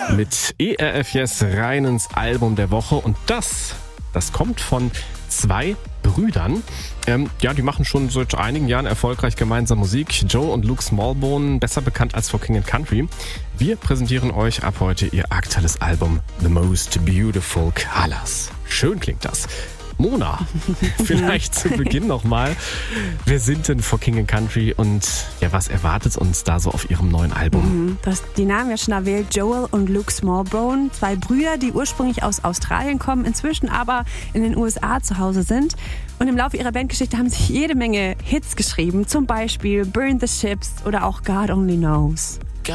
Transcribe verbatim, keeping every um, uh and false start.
mit E R F Yes rein ins Album der Woche. Und das, das kommt von zwei Brüdern. Ähm, ja, die machen schon seit einigen Jahren erfolgreich gemeinsam Musik. Joel und Luke Smallbone, besser bekannt als For King and Country. Wir präsentieren euch ab heute ihr aktuelles Album The Most Beautiful Colors. Schön klingt das. Mona, vielleicht zu Beginn nochmal. Wer sind denn For King and Country und ja, was erwartet uns da so auf ihrem neuen Album? Mhm, du hast die Namen ja schon erwähnt, Joel und Luke Smallbone, zwei Brüder, die ursprünglich aus Australien kommen, inzwischen aber in den U S A zu Hause sind. Und im Laufe ihrer Bandgeschichte haben sie jede Menge Hits geschrieben, zum Beispiel Burn the Ships oder auch God Only Knows.